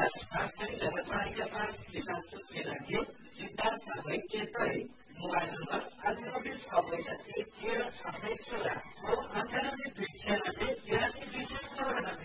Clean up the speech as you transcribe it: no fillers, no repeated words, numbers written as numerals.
प्रकाश भास्करी नगरपालिका 5 किसानचोक केलाकी Siddhartha वैद्यतै mobile number 98 6 65 13 66 16 और 98 2 96 82 294